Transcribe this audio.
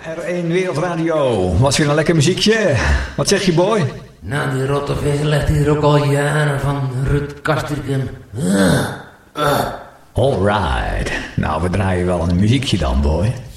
R1 Wereldradio. Was weer een lekker muziekje. Wat zeg je, boy? Nou, die rottevis legt hier ook al jaren van Rut Kastrikum. Alright. Nou, we draaien wel een muziekje dan, boy.